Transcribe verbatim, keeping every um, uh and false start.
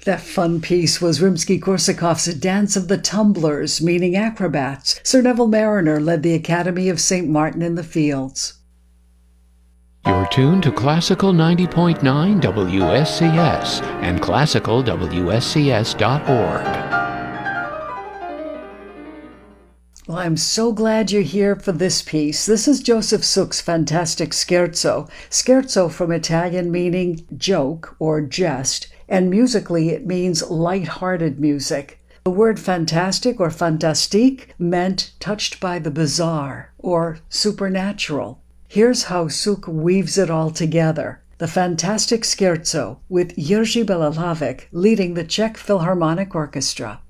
That fun piece was Rimsky-Korsakov's Dance of the Tumblers, meaning acrobats. Sir Neville Marriner led the Academy of Saint Martin in the Fields. You're tuned to Classical ninety point nine W S C S and classical W S C S dot org. Well, I'm so glad you're here for this piece. This is Joseph Suk's fantastic scherzo. Scherzo from Italian meaning joke or jest, and musically it means light-hearted music. The word fantastic or fantastique meant touched by the bizarre or supernatural. Here's how Suk weaves it all together. The fantastic scherzo with Jiří Bělohlávek leading the Czech Philharmonic Orchestra.